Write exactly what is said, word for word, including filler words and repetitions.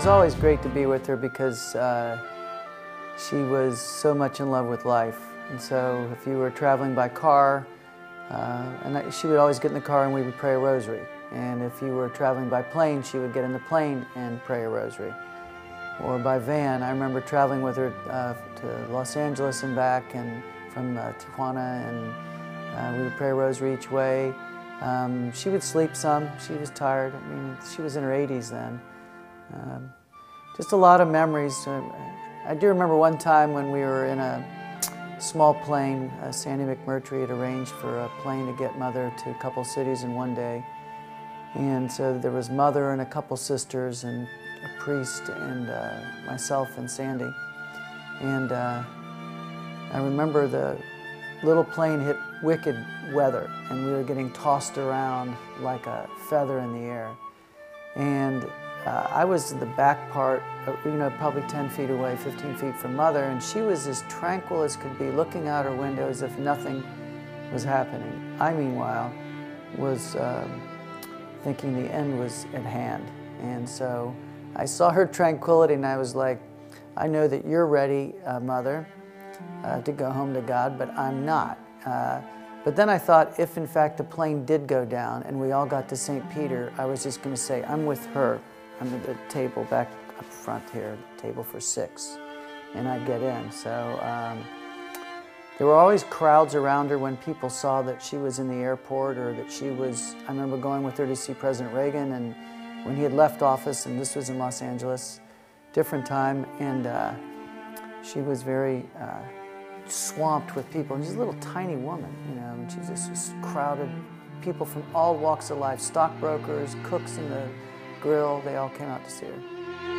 was always great to be with her because uh, she was so much in love with life. And so if you were traveling by car, uh, and I, she would always get in the car and we would pray a rosary. And if you were traveling by plane, she would get in the plane and pray a rosary. Or by van, I remember traveling with her uh, to Los Angeles and back, and from uh, Tijuana, and uh, we would pray a rosary each way. Um, she would sleep some. She was tired. I mean, she was in her eighties then. Um, just a lot of memories. Uh, I do remember one time when we were in a small plane. Uh, Sandy McMurtry had arranged for a plane to get Mother to a couple cities in one day. And so there was Mother and a couple sisters and a priest and uh, myself and Sandy. And uh, I remember the little plane hit wicked weather and we were getting tossed around like a feather in the air. And uh, I was in the back part, you know, probably ten feet away, fifteen feet from Mother, and she was as tranquil as could be, looking out her window as if nothing was happening. I, meanwhile, was um, thinking the end was at hand. And so I saw her tranquility and I was like, I know that you're ready, uh, Mother, uh, to go home to God, but I'm not. Uh, but then I thought, if in fact the plane did go down and we all got to Saint Peter, I was just going to say, I'm with her. I'm at the table back up front here, the table for six, and I'd get in. So um, there were always crowds around her when people saw that she was in the airport or that she was, I remember going with her to see President Reagan, and when he had left office, and this was in Los Angeles, different time, and uh, she was very uh, swamped with people. And she's a little tiny woman, you know, and she's just, just crowded. People from all walks of life, stockbrokers, cooks in the grill, they all came out to see her.